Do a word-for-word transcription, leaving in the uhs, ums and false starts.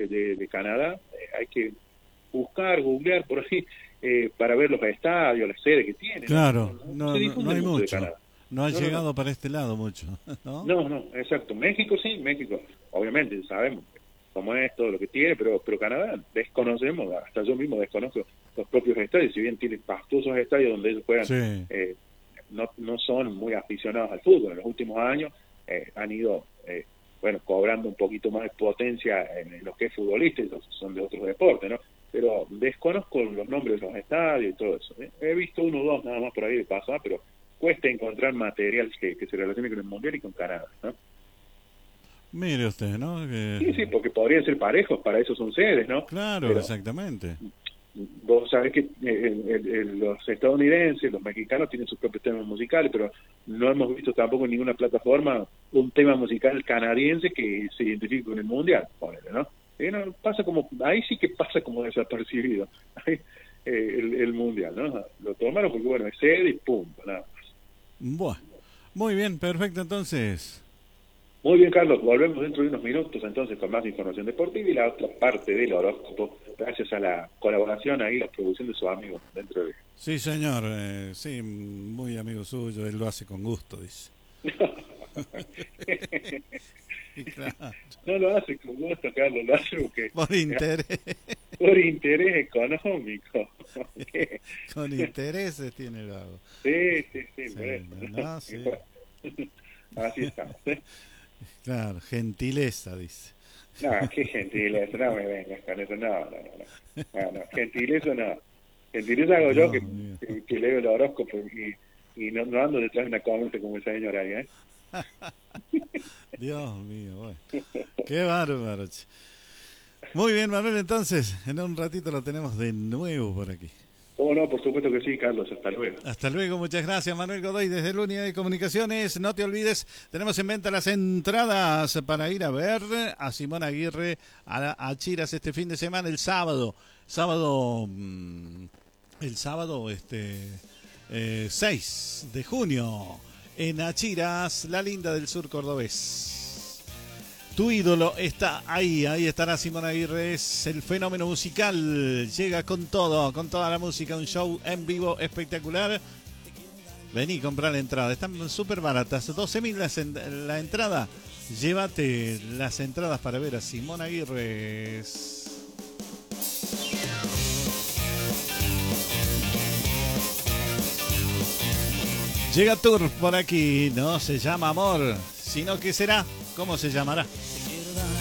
de, de, de Canadá, eh, hay que buscar, googlear por ahí, eh, para ver los estadios, las sedes que tienen. Claro, no, no, no, se no, no hay mucho, mucho. de Canadá. No ha no, llegado no, no. para este lado mucho, ¿no? No, no, exacto. México sí, México, obviamente sabemos cómo es todo lo que tiene, pero pero Canadá desconocemos, hasta yo mismo desconozco los propios estadios, si bien tiene pastuosos estadios donde ellos juegan, Sí. eh, no, no son muy aficionados al fútbol. En los últimos años eh, han ido, eh, bueno, cobrando un poquito más de potencia en, en lo que es futbolista, y son de otros deportes, ¿no? Pero desconozco los nombres de los estadios y todo eso, ¿eh? He visto uno o dos nada más por ahí de pasada, pero cuesta encontrar material que, que se relacione con el Mundial y con Canadá, ¿no? Mire usted, ¿no? Que... Sí, sí, porque podrían ser parejos, para eso son sedes, ¿no? Claro, pero exactamente. Vos sabés que eh, el, el, los estadounidenses, los mexicanos tienen sus propios temas musicales, pero no hemos visto tampoco en ninguna plataforma un tema musical canadiense que se identifique con el Mundial, ponele, ¿no? Y no pasa como, ahí sí que pasa como desapercibido ahí, eh, el, el Mundial, ¿no? Lo tomaron porque, bueno, es sede y pum, nada más. Bueno, muy bien, perfecto, entonces. Muy bien, Carlos, volvemos dentro de unos minutos entonces con más información deportiva y la otra parte del horóscopo, gracias a la colaboración ahí, la producción de sus amigos dentro de... Sí, señor, eh, sí, muy amigo suyo, él lo hace con gusto, dice. Y claro. No lo hace con gusto, Carlos, lo hace porque... Por interés. Por interés económico. Con intereses tiene el vago. Sí, sí, sí, Sí, por eso. no, sí. Así estamos, ¿eh? Claro, gentileza, dice. No, qué gentileza, no me vengas con eso, no, no, no, no, no, no. Gentileza no, gentileza hago yo que, que, que leo el horóscopo y, y no, no ando detrás de una cometa como esa señora ahí, ¿eh? Dios mío, bueno. Qué bárbaro. Muy bien, Manuel, entonces, en un ratito lo tenemos de nuevo por aquí. Oh, no, por supuesto que sí, Carlos, hasta luego. Hasta luego, muchas gracias, Manuel Godoy, desde la Unidad de Comunicaciones. No te olvides, tenemos en venta las entradas para ir a ver a Simón Aguirre a, a Chiras este fin de semana, el sábado. Sábado, el sábado, este, eh, seis de junio, en Achiras, la linda del sur cordobés. Tu ídolo está ahí, ahí estará Simón Aguirre, es el fenómeno musical, llega con todo, con toda la música, un show en vivo espectacular. Vení a comprar la entrada, están súper baratas, doce mil la, la entrada, llévate las entradas para ver a Simón Aguirre. Llega Tour por aquí, no se llama amor, sino que será, ¿cómo se llamará?